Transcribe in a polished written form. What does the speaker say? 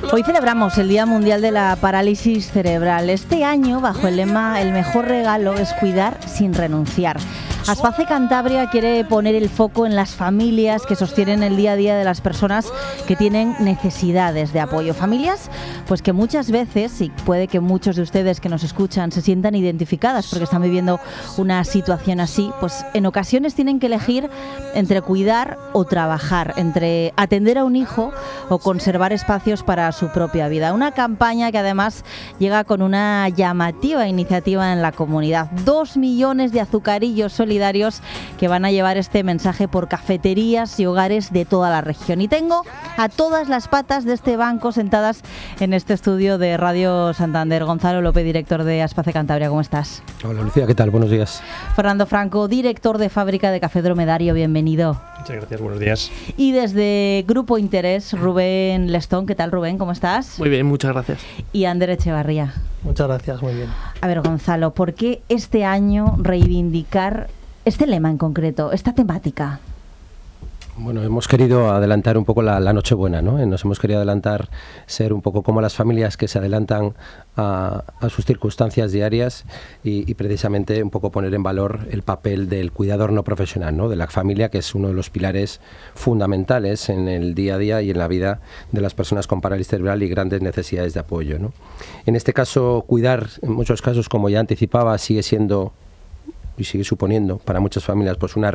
Hoy celebramos el Día Mundial de la Parálisis Cerebral. Este año, bajo el lema "El mejor regalo es cuidar sin renunciar". Aspace Cantabria quiere poner el foco en las familias que sostienen el día a día de las personas que tienen necesidades de apoyo. Familias pues que muchas veces, y puede que muchos de ustedes que nos escuchan se sientan identificadas porque están viviendo una situación así, pues en ocasiones tienen que elegir entre cuidar o trabajar, entre atender a un hijo o conservar espacios para su propia vida. Una campaña que además llega con una llamativa iniciativa en la comunidad. 2 millones de azucarillos solidarios que van a llevar este mensaje por cafeterías y hogares de toda la región. Y tengo a todas las patas de este banco sentadas en este estudio de Radio Santander. Gonzalo López, director de Aspace Cantabria, ¿cómo estás? Hola Lucía, ¿qué tal? Buenos días. Fernando Franco, director de fábrica de Café Dromedario, bienvenido. Muchas gracias, buenos días. Y desde Grupo Interés, Rubén Lestón. ¿Qué tal, Rubén? ¿Cómo estás? Muy bien, muchas gracias. Y Ander Echevarría. Muchas gracias, muy bien. A ver, Gonzalo, ¿por qué este año reivindicar este lema en concreto, esta temática? Bueno, hemos querido adelantar un poco la Nochebuena, ¿no? Nos hemos querido adelantar, ser un poco como las familias que se adelantan a sus circunstancias diarias y precisamente un poco poner en valor el papel del cuidador no profesional, ¿no? De la familia, que es uno de los pilares fundamentales en el día a día y en la vida de las personas con parálisis cerebral y grandes necesidades de apoyo, ¿no? En este caso, cuidar, en muchos casos, como ya anticipaba, sigue siendo y sigue suponiendo para muchas familias pues una